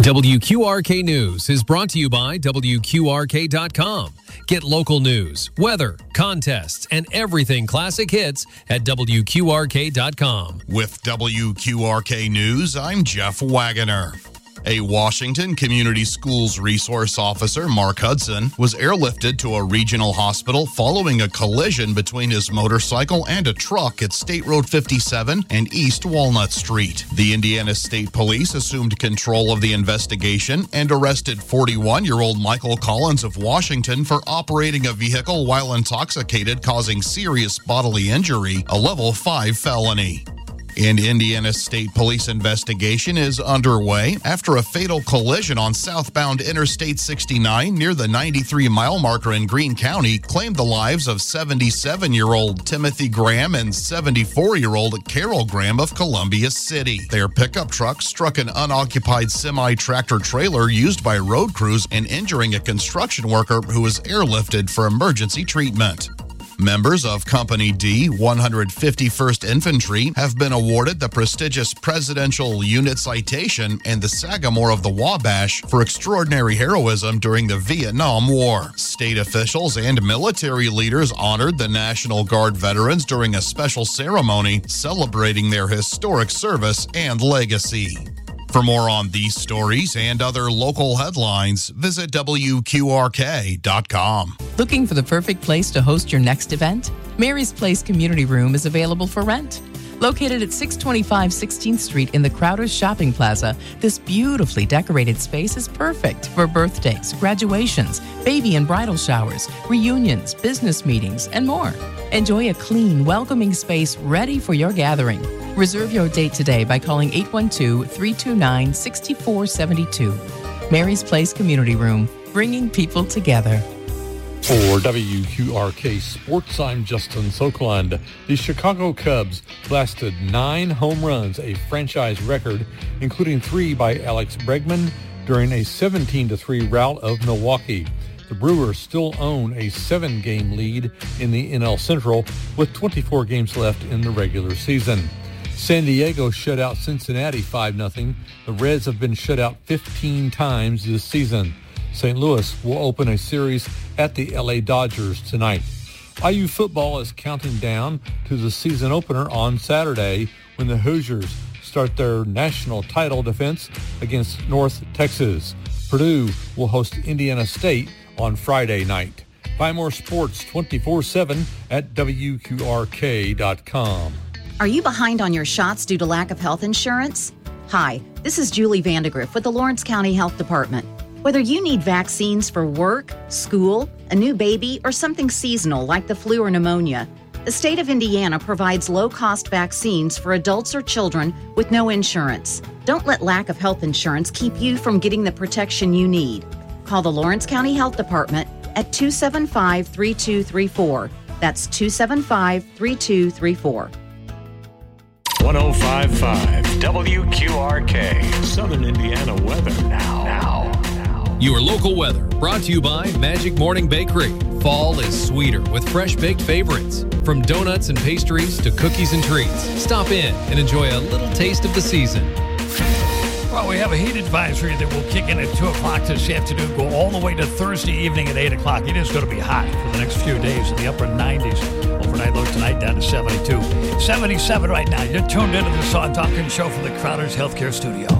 WQRK News is brought to you by WQRK.com. Get local news, weather, contests, and everything classic hits at WQRK.com. With WQRK News, I'm Jeff Wagoner. A Washington Community Schools resource officer, Mark Hudson, was airlifted to a regional hospital following a collision between his motorcycle and a truck at State Road 57 and East Walnut Street. The Indiana State Police assumed control of the investigation and arrested 41-year-old Michael Collins of Washington for operating a vehicle while intoxicated, causing serious bodily injury, a level 5 felony. An Indiana State Police investigation is underway after a fatal collision on southbound Interstate 69 near the 93-mile marker in Greene County claimed the lives of 77-year-old Timothy Graham and 74-year-old Carol Graham of Columbia City. Their pickup truck struck an unoccupied semi-tractor trailer used by road crews and injuring a construction worker who was airlifted for emergency treatment. Members of Company D, 151st Infantry, have been awarded the prestigious Presidential Unit Citation and the Sagamore of the Wabash for extraordinary heroism during the Vietnam War. State officials and military leaders honored the National Guard veterans during a special ceremony celebrating their historic service and legacy. For more on these stories and other local headlines, visit WQRK.com. Looking for the perfect place to host your next event? Mary's Place Community Room is available for rent. Located at 625 16th Street in the Crowder's Shopping Plaza, this beautifully decorated space is perfect for birthdays, graduations, baby and bridal showers, reunions, business meetings, and more. Enjoy a clean, welcoming space ready for your gathering. Reserve your date today by calling 812-329-6472. Mary's Place Community Room, bringing people together. For WQRK Sports, I'm Justin Sokoland. The Chicago Cubs blasted 9 home runs, a franchise record, including 3 by Alex Bregman during a 17-3 rout of Milwaukee. The Brewers still own a 7-game lead in the NL Central with 24 games left in the regular season. San Diego shut out Cincinnati 5-0. The Reds have been shut out 15 times this season. St. Louis will open a series at the LA Dodgers tonight. IU football is counting down to the season opener on Saturday when the Hoosiers start their national title defense against North Texas. Purdue will host Indiana State on Friday night. Find more sports 24/7 at WQRK.com. Are you behind on your shots due to lack of health insurance? Hi, this is Julie Vandegrift with the Lawrence County Health Department. Whether you need vaccines for work, school, a new baby, or something seasonal like the flu or pneumonia, the state of Indiana provides low-cost vaccines for adults or children with no insurance. Don't let lack of health insurance keep you from getting the protection you need. Call the Lawrence County Health Department at 275-3234. That's 275-3234. 105.5 WQRK. Southern Indiana weather now. Your local weather brought to you by Magic Morning Bakery. Fall is sweeter with fresh baked favorites. From donuts and pastries to cookies and treats. Stop in and enjoy a little taste of the season. Well, we have a heat advisory that will kick in at 2 o'clock this afternoon, go all the way to Thursday evening at 8 o'clock. It is going to be hot for the next few days in the upper 90s. Overnight low tonight down to 72. 77 right now. You're tuned into the Saw Tompkins Show from the Crowder's Healthcare Studio.